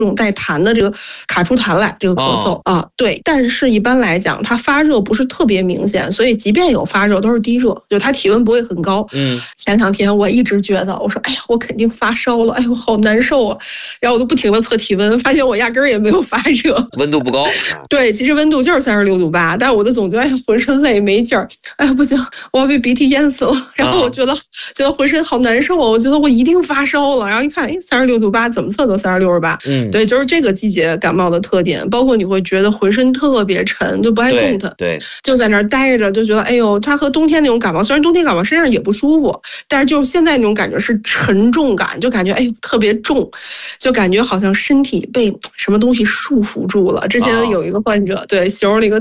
种带痰的这个卡出痰来这个咳嗽啊，对。但是一般来讲，它发热不是特别明显，所以即便有发热都是低热，就它体温不会很高。前2天我一直觉得，我说哎呀，我肯定发烧了，哎呦好难受啊，然后我都不停的测体温，发现我压根儿也没有发热， 温度不高。 对，其实温度就是36.8度，但我的总觉得哎浑身累没劲儿，哎呀不行，我要被鼻涕淹死了。然后我觉得浑身好难受啊，我觉得我一定发烧了。然后一看，哎36.8度，怎么测都36.8。对，就是这个季节感冒的特点，包括你会觉得浑身特别沉，就不爱动弹， 对， 就在那儿待着，就觉得哎呦，它和冬天那种感冒，虽然冬天感冒身上也不舒服，但是就是现在那种感觉是沉重感，就感觉哎呦特别重，就感觉好像身体被什么东西束缚住了。之前有一个患者对形容了一个